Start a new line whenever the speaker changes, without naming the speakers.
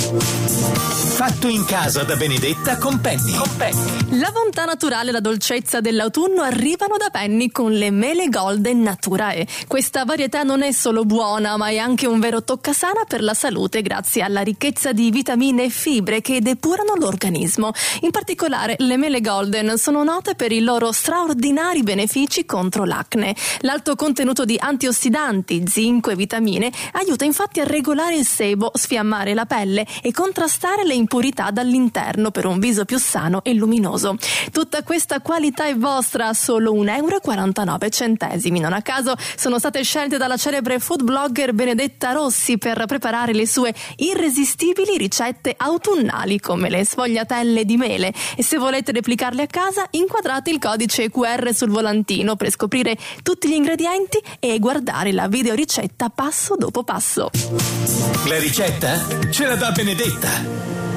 Fatto in casa da Benedetta con Penny.
La bontà naturale e la dolcezza dell'autunno arrivano da Penny con le mele golden Naturae. Questa varietà non è solo buona, ma è anche un vero toccasana per la salute grazie alla ricchezza di vitamine e fibre che depurano l'organismo. In particolare, le mele golden sono note per i loro straordinari benefici contro l'acne. L'alto contenuto di antiossidanti, zinco e vitamine aiuta infatti a regolare il sebo, sfiammare la pelle e contrastare le impurità dall'interno per un viso più sano e luminoso. Tutta questa qualità è vostra a solo €1,49. Non a caso sono state scelte dalla celebre food blogger Benedetta Rossi per preparare le sue irresistibili ricette autunnali come le sfogliatelle di mele, e se volete replicarle a casa inquadrate il codice QR sul volantino per scoprire tutti gli ingredienti e guardare la videoricetta passo dopo passo.
La ricetta ce la dà Benedetta.